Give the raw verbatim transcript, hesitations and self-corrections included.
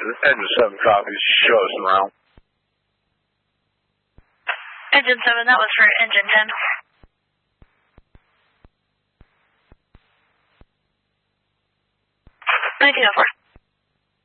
Engine seven copies. Show us around. Engine seven, that was for engine ten. nineteen oh four.